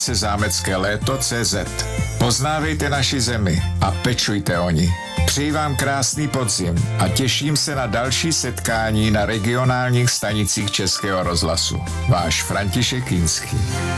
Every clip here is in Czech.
Zámecké léto.cz. Poznávejte naši zemi a pečujte o ní. Přeji vám krásný podzim a těším se na další setkání na regionálních stanicích Českého rozhlasu. Váš František Kinský.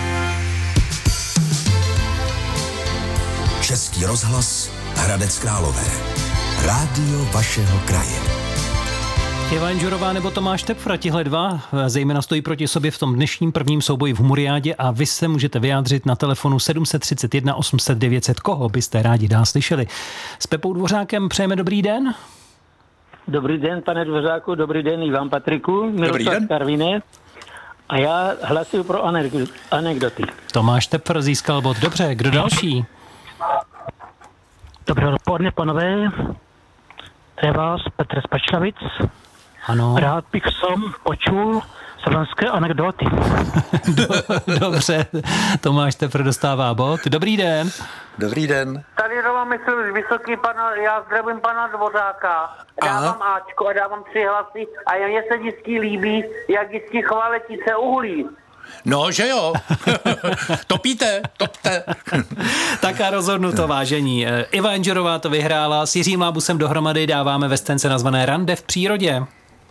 Český rozhlas, Hradec Králové. Rádio vašeho kraje. Eva Enžurová nebo Tomáš Tepfra, tihle dva zejména stojí proti sobě v tom dnešním prvním souboji v Humuriádě a vy se můžete vyjádřit na telefonu 731 800 900. Koho byste rádi dál slyšeli? S Pepou Dvořákem přejeme dobrý den. Dobrý den, pane Dvořáku, dobrý den i vám, Patriku. Miroslav Karviné. A já hlasuju pro anekdoty. Tomáš Tepfr získal bod. Dobře, kdo další? Dobré dopoledne, panové. To je vás, Petr z Pačlavic. Ano. Rád bych som počul slovenské anekdoty. Dobře, Tomáš Tepfr dostává bod. Dobrý den. Dobrý den. Tady Roma myslím vysoký pana, já zdravím pana Dvořáka. Dávám Ačko a dávám 3 hlasy a mně se vždycky líbí, jak vždycky chová letice uhlí. No, že jo. Topíte. Tak a rozhodnuto, vážení. Eva Enžurová to vyhrála, s Jiřím Lábusem dohromady dáváme ve scénce nazvané Rande v přírodě.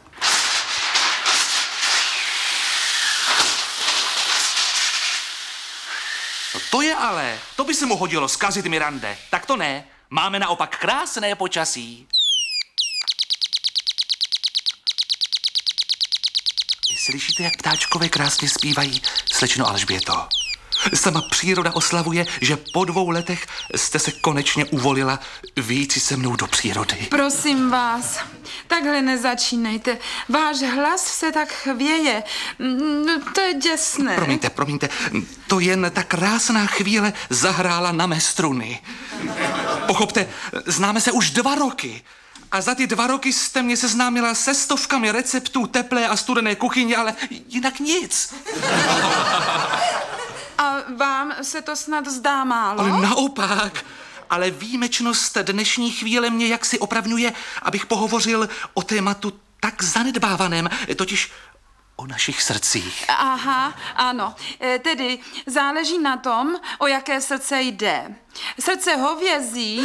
To by se mu hodilo zkazit mi rande. Tak to ne, máme naopak krásné počasí. Slyšíte, jak ptáčkové krásně zpívají, slečno Alžběto? Sama příroda oslavuje, že po 2 letech jste se konečně uvolila vyjít si se mnou do přírody. Prosím vás, takhle nezačínejte. Váš hlas se tak chvěje. To je děsné. Promiňte, to jen ta krásná chvíle zahrála na mé struny. Pochopte, známe se už 2 roky. A za ty 2 roky jste mě seznámila se stovkami receptů teplé a studené kuchyně, ale jinak nic. A vám se to snad zdá málo? Ale naopak. Ale výjimečnost dnešní chvíle mě jaksi opravňuje, abych pohovořil o tématu tak zanedbávaném, totiž o našich srdcích. Aha, ano. Tedy záleží na tom, o jaké srdce jde. Srdce hovězí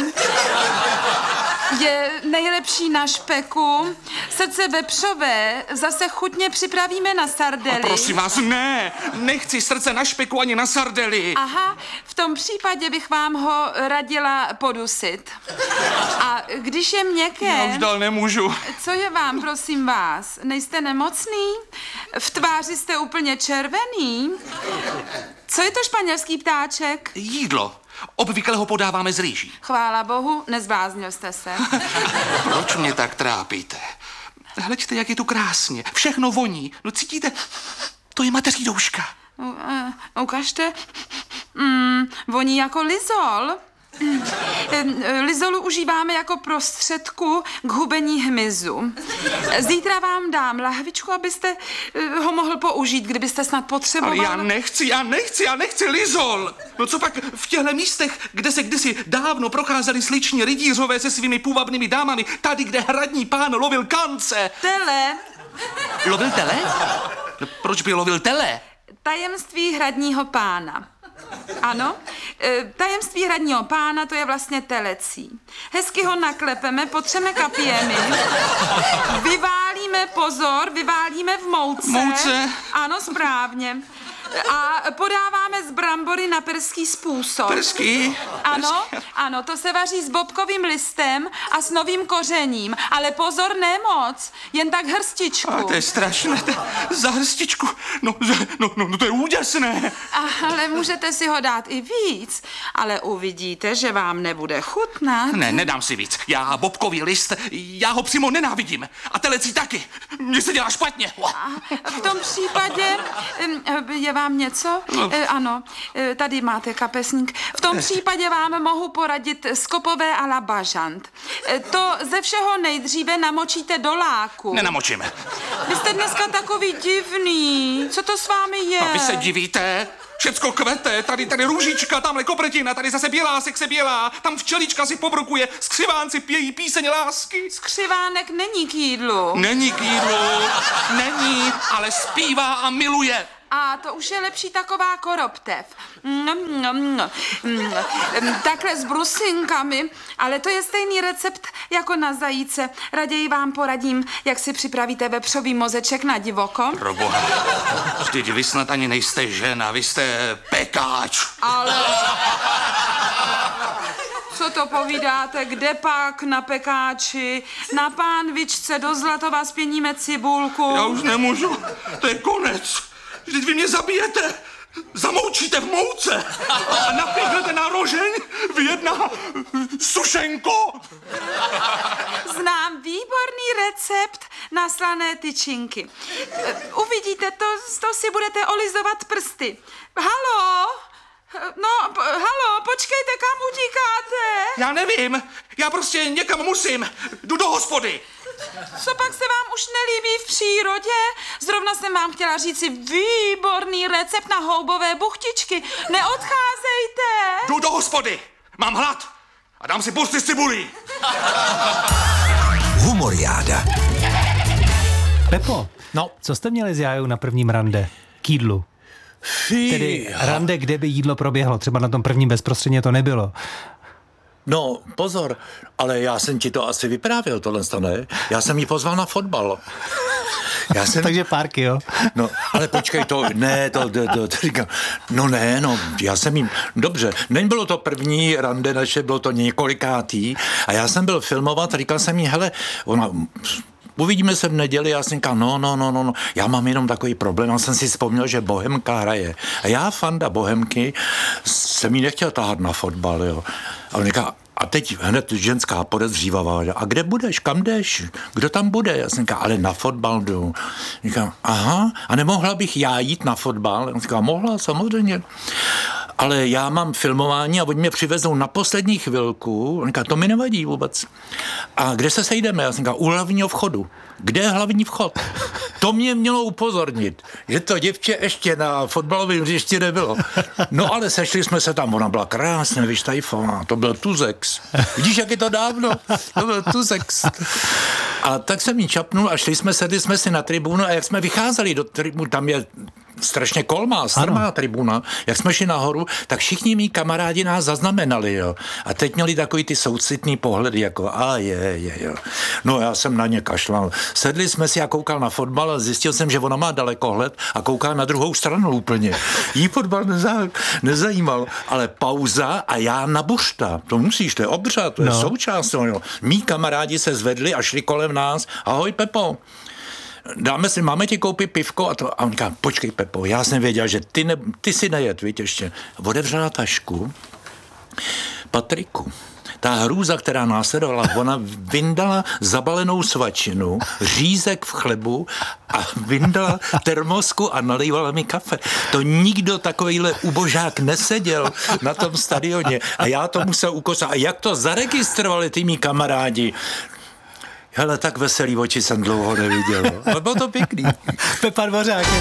je nejlepší na špeku. Srdce vepřové zase chutně připravíme na sardely. A prosím vás, ne! Nechci srdce na špeku ani na sardely. Aha, v tom případě bych vám ho radila podusit. A když je měkké... Já už dál nemůžu. Co je vám, prosím vás? Nejste nemocný? V tváři jste úplně červený? Co je to španělský ptáček? Jídlo. Obvykle ho podáváme z rýží. Chvála bohu, nezbláznil jste se. Proč mě tak trápíte? Hleďte, jak je tu krásně. Všechno voní. No cítíte? To je mateří douška. Ukažte. Voní jako lizol. Lizolu užíváme jako prostředku k hubení hmyzu. Zítra vám dám lahvičku, abyste ho mohl použít, kdybyste snad potřeboval. Ale já nechci lizol. No co pak v těchto místech, kde se kdysi dávno procházeli sliční rytířové se svými půvabnými dámami, tady, kde hradní pán lovil kance. Tele. Lovil tele? No, proč by lovil tele? Tajemství hradního pána. Ano, tajemství hradního pána, to je vlastně telecí. Hezky ho naklepeme, potřeme kapěmi, vyválíme v mouce. Mouce? Ano, správně. A podáváme z brambory na perský způsob. Perský? Ano, to se vaří s bobkovým listem a s novým kořením. Ale pozor, ne moc, jen tak hrstičku. A to je strašné, za hrstičku. No, to je úděsné. Ale můžete si ho dát i víc, ale uvidíte, že vám nebude chutnat. Ne, nedám si víc. Já bobkový list, já ho přímo nenávidím. A telecí taky. Mně se dělá špatně. A v tom případě je vám něco? Ano, tady máte kapesník. V tom případě vám mohu poradit skopové a la bažant. To ze všeho nejdříve namočíte do láku. Nenamočíme. Vy jste dneska takový divný. Co to s vámi je? A vy se divíte? Všecko kvete, tady růžička, tamhle kopretina, tady zase bělásek se bělá, tam včelička si pobrukuje, skřivánci pějí píseň lásky. Skřivánek není k jídlu. Není k jídlu, není, ale zpívá a miluje. A to už je lepší taková koroptev. Takhle s brusinkami, ale to je stejný recept jako na zajíce. Raději vám poradím, jak si připravíte vepřový mozeček na divoko. Proboha, vždyť vy snad ani nejste žena, vy jste pekáč. Ale... Co to povídáte, kde pak na pekáči? Na pánvičce do Zlatova spěníme cibulku. Já už nemůžu, to je konec. Vždyť vy mě zabijete. Zamoučíte v mouce a napěchnete na rožeň v jedna sušenko. Znám výborný recept na slané tyčinky. Uvidíte, to si budete olizovat prsty. Halo? Halo, počkejte, kam utíkáte? Já nevím, já prostě někam musím. Jdu do hospody. Co pak se vám už nelíbí v přírodě? Zrovna jsem vám chtěla říci výborný recept na houbové buchtičky. Neodcházejte. Jdu do hospody. Mám hlad a dám si pusty s cibulí. Humoriáda. Pepo, co jste měli s Jájou na prvním rande? K jídlu. Tedy rande, kde by jídlo proběhlo. Třeba na tom prvním bezprostředně to nebylo. No, pozor, ale já jsem ti to asi vyprávěl, tohle ne? Já jsem jí pozval na fotbal. Takže párky, jo? No, ale počkej, to říkám. Já jsem jim, dobře, nebylo to první rande naše, bylo to několikátý a já jsem byl filmovat a říkal jsem jí, hele, uvidíme se v neděli, já jsem říkal, no, já mám jenom takový problém, já jsem si vzpomněl, že Bohemka hraje. A já, fanda Bohemky, jsem jí nechtěl tahat na fotbal, jo. A on říká, a teď hned ženská podezřívavá, a kde budeš, kam jdeš, kdo tam bude? Já jsem říkal, ale na fotbal jdu. Říkám, aha, a nemohla bych já jít na fotbal? On říkal, mohla, samozřejmě. Ale já mám filmování a oni mě přivezou na poslední chvilku. On říká, to mi nevadí vůbec. A kde se sejdeme? Já jsem říkal, u hlavního vchodu. Kde je hlavní vchod? To mě mělo upozornit, že to děvče ještě na fotbalovém hřišti nebylo. No ale sešli jsme se tam, ona byla krásně vyštajfovaná, to byl Tuzex. Vidíš, jak je to dávno? To byl Tuzex. A tak jsem jí čapnul a sedli jsme si na tribunu a jak jsme vycházeli do tribunu, tam je strašně kolmá, strmá tribuna, jak jsme šli nahoru, tak všichni mý kamarádi nás zaznamenali, jo. A teď měli takový ty soucitný pohledy, jako jo. No já jsem na ně kašlal. Sedli jsme si a koukal na fotbal a zjistil jsem, že ona má dalekohled a kouká na druhou stranu úplně. Jí fotbal nezajímal, ale pauza a já na bušta. To musíš, to je obřad, to je součást. Jo. Mí kamarádi se zvedli a šli kolem nás. Ahoj, Pepo. Máme ti koupit pivko a on říká, počkej, Pepo, já jsem věděl, že ty si nejet, víš, ještě. Otevřela tašku Patriku. Ta hrůza, která následovala, ona vyndala zabalenou svačinu, řízek v chlebu a vyndala termosku a nalejvala mi kafe. To nikdo takovejhle ubožák neseděl na tom stadioně a já to musel ukosat. A jak to zaregistrovali ty mý kamarádi? Hele, tak veselý oči jsem dlouho neviděl. Ale bylo to pěkný. Pepa Dvořák.